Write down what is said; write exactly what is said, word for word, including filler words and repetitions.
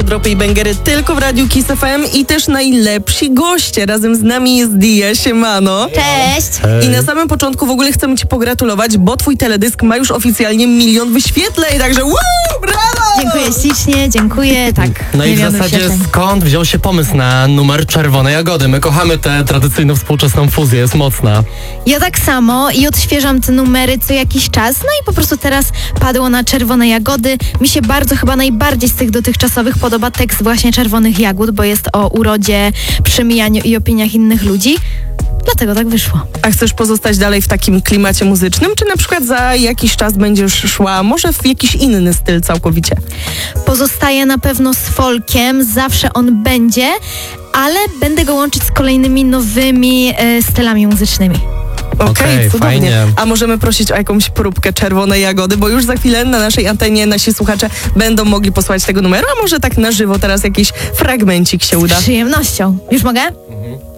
dropy i bangery tylko w Radiu Kiss F M i też najlepsi goście. Razem z nami jest Dia, siemano. Cześć! I na samym początku w ogóle chcemy ci pogratulować, bo twój teledysk ma już oficjalnie milion wyświetleń, także woo, brawo! Dziękuję ślicznie, dziękuję, tak. No i w milion zasadzie wyświetleń. skąd wziął się pomysł na numer Czerwone Jagody? My kochamy tę tradycyjną, współczesną fuzję, jest mocna. Ja tak samo i odświeżam te numery co jakiś czas, no i po prostu teraz padło na Czerwone Jagody. Mi się bardzo, chyba najbardziej z tych dotychczasowych podoba tekst właśnie Czerwonych Jagód, bo jest o urodzie, przemijaniu i opiniach innych ludzi. Dlatego tak wyszło. A chcesz pozostać dalej w takim klimacie muzycznym, czy na przykład za jakiś czas będziesz szła może w jakiś inny styl całkowicie? Pozostaję na pewno z folkiem, zawsze on będzie, ale będę go łączyć z kolejnymi nowymi e, stylami muzycznymi. Okej, Okej, cudownie. fajnie. A możemy prosić o jakąś próbkę Czerwonej Jagody, bo już za chwilę na naszej antenie nasi słuchacze będą mogli posłuchać tego numeru, a może tak na żywo teraz jakiś fragmencik się uda. Z przyjemnością. Już mogę?